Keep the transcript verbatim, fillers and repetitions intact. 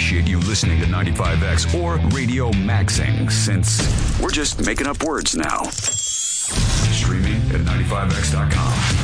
appreciate you listening to ninety-five X or Radio Maxing, since we're just making up words now. Streaming at ninety-five X dot com.